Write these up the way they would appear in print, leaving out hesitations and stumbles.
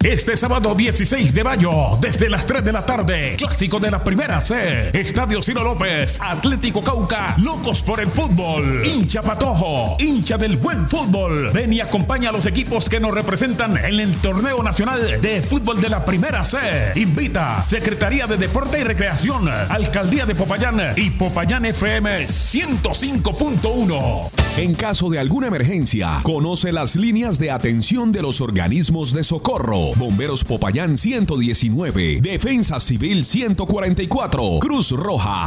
Este sábado 16 de mayo, desde las 3 de la tarde, clásico de la Primera C, Estadio Ciro López, Atlético Cauca, locos por el fútbol, hincha patojo, hincha del buen fútbol. Ven y acompaña a los equipos que nos representan en el Torneo Nacional de Fútbol de la Primera C. Invita Secretaría de Deporte y Recreación, Alcaldía de Popayán y Popayán FM 105.1. En caso de alguna emergencia, conoce las líneas de atención de los organismos de socorro. Bomberos Popayán 119, Defensa Civil 144, Cruz Roja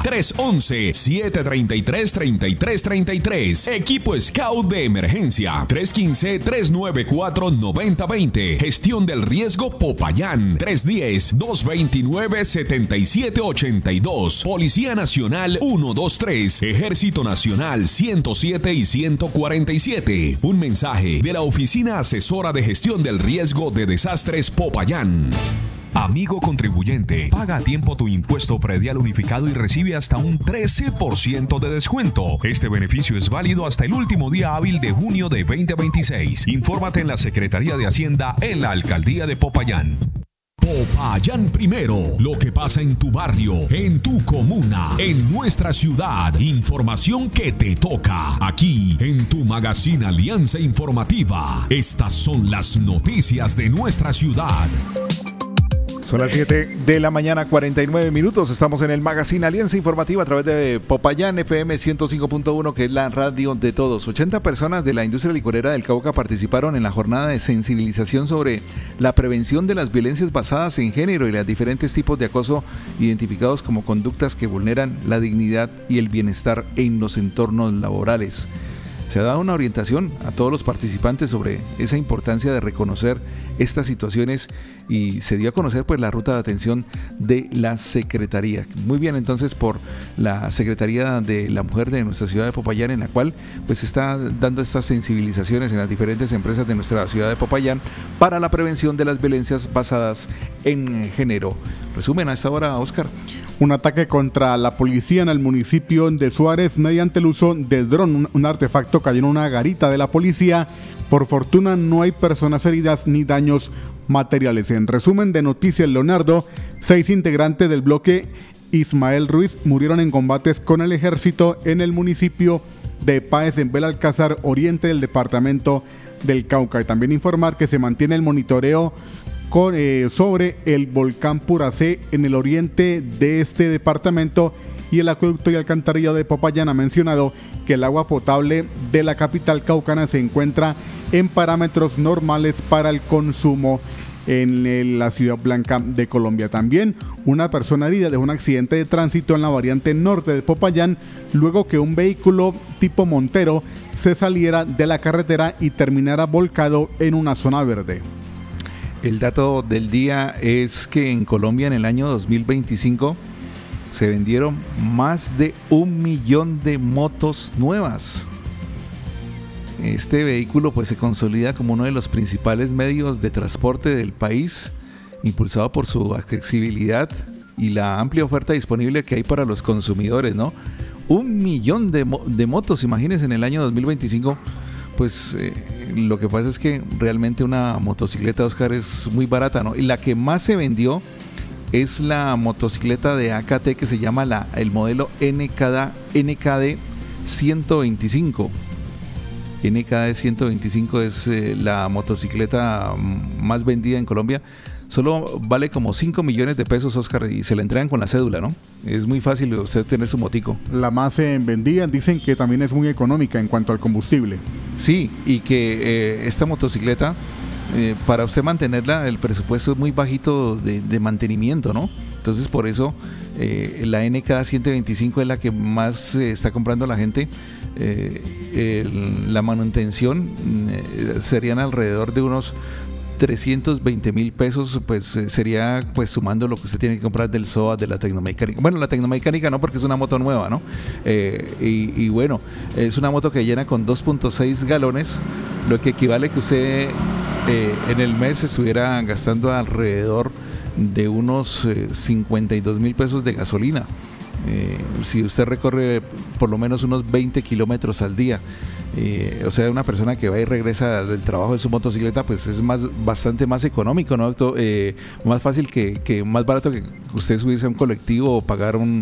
311-733-3333, Equipo Scout de Emergencia 315-394-9020, Gestión del Riesgo Popayán 310-229-7782, Policía Nacional 123, Ejército Nacional 107 y 147. Un mensaje de la Oficina Asesora de Gestión del Riesgo de Desastres Popayán. Amigo contribuyente, paga a tiempo tu impuesto predial unificado y recibe hasta un 13% de descuento. Este beneficio es válido hasta el último día hábil de junio de 2026. Infórmate en la Secretaría de Hacienda en la Alcaldía de Popayán. Popayán Primero, lo que pasa en tu barrio, en tu comuna, en nuestra ciudad. Información que te toca aquí en tu magazine Alianza Informativa. Estas son las noticias de nuestra ciudad. Son las 7 de la mañana, 49 minutos. Estamos en el magazine Alianza Informativa a través de Popayán FM 105.1, que es la radio de todos. 80 personas de la industria licorera del Cauca participaron en la jornada de sensibilización sobre la prevención de las violencias basadas en género y los diferentes tipos de acoso identificados como conductas que vulneran la dignidad y el bienestar en los entornos laborales. Se ha dado una orientación a todos los participantes sobre esa importancia de reconocer estas situaciones y se dio a conocer pues la ruta de atención de la Secretaría. Muy bien, entonces, por la Secretaría de la Mujer de nuestra ciudad de Popayán, en la cual pues está dando estas sensibilizaciones en las diferentes empresas de nuestra ciudad de Popayán para la prevención de las violencias basadas en género. Resumen a esta hora, Oscar. Un ataque contra la policía en el municipio de Suárez mediante el uso de dron. Un artefacto cayó en una garita de la policía. Por fortuna no hay personas heridas ni daños materiales. En resumen de Noticias Leonardo, 6 integrantes del bloque Ismael Ruiz murieron en combates con el ejército en el municipio de Páez, en Belalcázar, oriente del departamento del Cauca. Y también informar que se mantiene el monitoreo sobre el volcán Puracé en el oriente de este departamento, y el acueducto y alcantarillado de Popayán ha mencionado que el agua potable de la capital caucana se encuentra en parámetros normales para el consumo en la Ciudad Blanca de Colombia. También una persona herida de un accidente de tránsito en la variante norte de Popayán luego que un vehículo tipo Montero se saliera de la carretera y terminara volcado en una zona verde. El dato del día es que en Colombia en el año 2025 se vendieron más de 1 millón de motos nuevas. Este vehículo pues se consolida como uno de los principales medios de transporte del país, impulsado por su accesibilidad y la amplia oferta disponible que hay para los consumidores, ¿no? 1 millón de motos, imagínense, en el año 2025. Pues lo que pasa es que realmente una motocicleta, Oscar, es muy barata, ¿no? Y la que más se vendió es la motocicleta de AKT que se llama el modelo NKD 125. NKD 125 es la motocicleta más vendida en Colombia. Solo vale como 5 millones de pesos, Oscar, y se la entregan con la cédula, ¿no? Es muy fácil usted tener su motico. La más vendida, dicen que también es muy económica en cuanto al combustible. Sí, y que esta motocicleta, para usted mantenerla, el presupuesto es muy bajito de mantenimiento, ¿no? Entonces, por eso la NK 125 es la que más está comprando la gente. La manutención serían alrededor de unos 320,000 pesos, pues sería pues sumando lo que usted tiene que comprar del SOA, de la tecnomecánica. Bueno, la tecnomecánica no, porque es una moto nueva, ¿no? Y bueno, es una moto que llena con 2.6 galones, lo que equivale que usted en el mes estuviera gastando alrededor de unos 52,000 pesos de gasolina. si usted recorre por lo menos unos 20 kilómetros al día, o sea, una persona que va y regresa del trabajo de su motocicleta, pues es bastante más económico, ¿no? Más fácil más barato que usted subirse a un colectivo o pagar un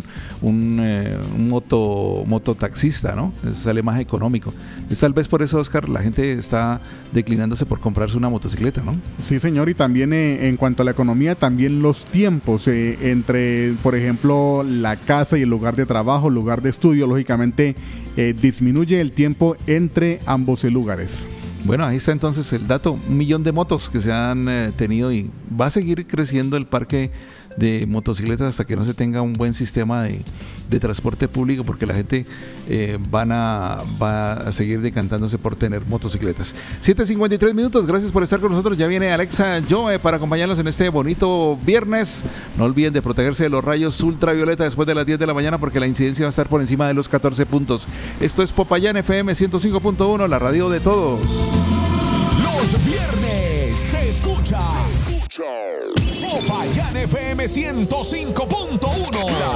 mototaxista, ¿no? Eso sale más económico. Es tal vez por eso, Oscar, la gente está declinándose por comprarse una motocicleta, ¿no? Sí, señor, y también en cuanto a la economía, también los tiempos entre, por ejemplo, la casa y el lugar de trabajo, el lugar de estudio, lógicamente disminuye el tiempo entre ambos lugares. Bueno, ahí está entonces el dato, 1 millón de motos que se han tenido, y va a seguir creciendo el parque de motocicletas hasta que no se tenga un buen sistema de transporte público, porque la gente va a seguir decantándose por tener motocicletas. 7:53 minutos, gracias por estar con nosotros. Ya viene Alexa Joe para acompañarnos en este bonito viernes. No olviden de protegerse de los rayos ultravioleta después de las 10 de la mañana, porque la incidencia va a estar por encima de los 14 puntos. Esto es Popayán FM 105.1, la radio de todos. Los viernes se escucha Popayán FM 105.1.